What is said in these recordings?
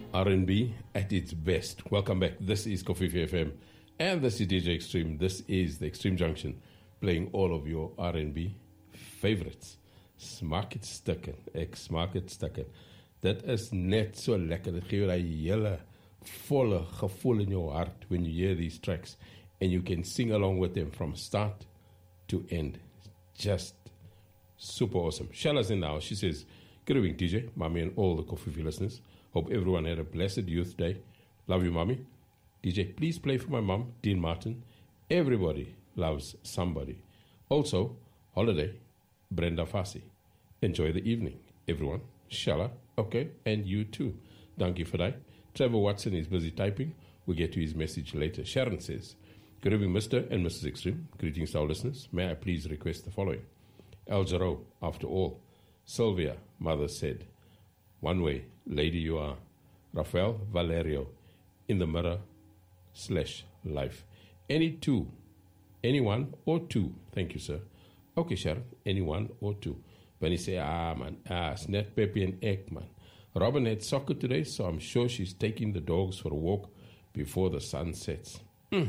R&B at its best. Welcome back. This is Kofifi FM and this is DJ Extreme. This is the Extreme Junction, playing all of your R&B favorites. Smaak het stukken. Ek smaak het stukken. Dit is net so lekker. Dit gee jou daai hele volle gevoel in your hart when you hear these tracks and you can sing along with them from start to end. Just super awesome. Shala's in the house. She says, good evening, DJ, Mommy, and all the Kofifi listeners. Hope everyone had a blessed Youth Day. Love you, Mommy. DJ, please play for my mom, Dean Martin. Everybody loves somebody. Also, Holiday, Brenda Fassi. Enjoy the evening, everyone. Shala, okay, and you too. Thank you for that. Trevor Watson is busy typing. We'll get to his message later. Sharon says, good evening, Mr. and Mrs. Extreme. Greetings to our listeners. May I please request the following? El Jarreau, after all. Sylvia, mother said, one way, lady you are. Rafael Valerio, in the mirror / life. Any two, anyone or two. Thank you, sir. Okay, Sharon, anyone or two. When he say, man, Snap Peppy and Egg, man. Robin had soccer today, so I'm sure she's taking the dogs for a walk before the sun sets.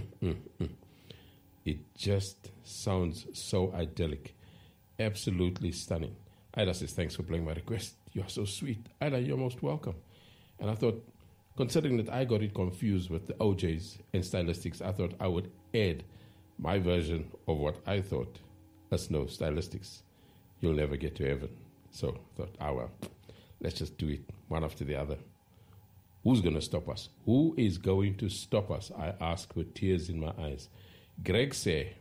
It just sounds so idyllic. Absolutely stunning. Ida says, thanks for playing my request. You are so sweet. Ida, you're most welcome. And I thought, considering that I got it confused with the OJs and stylistics, I thought I would add my version of what I thought as no stylistics. You'll never get to heaven. So I thought, well, let's just do it one after the other. Who's going to stop us? Who is going to stop us? I ask with tears in my eyes. Greg say,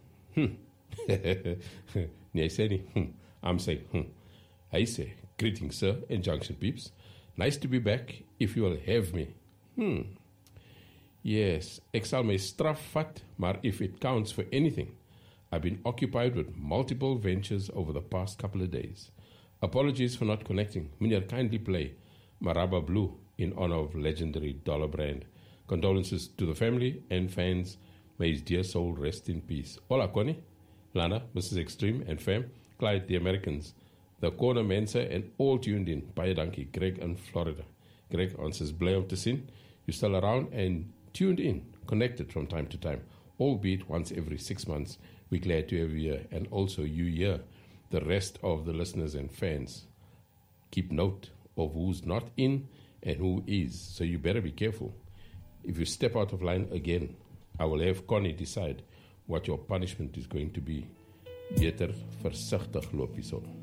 I'm saying, I say, greetings, sir, and Junction peeps. Nice to be back, if you will have me. Yes, ek sal my straf vat, maar if it counts for anything, I've been occupied with multiple ventures over the past couple of days. Apologies for not connecting. Meneer, kindly play Maraba Blue in honor of legendary Dollar Brand. Condolences to the family and fans. May his dear soul rest in peace. Hola, Connie, Lana, Mrs. Extreme, and fam, Clyde, the Americans, the Corner Mensa, and all tuned in. Baie dankie, Greg in Florida. Greg answers, bly om te sien. You're still around and tuned in, connected from time to time, albeit once every 6 months. We're glad to have you here, and also you here, the rest of the listeners and fans. Keep note of who's not in and who is, so you better be careful. If you step out of line again, I will have Connie decide what your punishment is going to be. Beter versigtig loop hierson.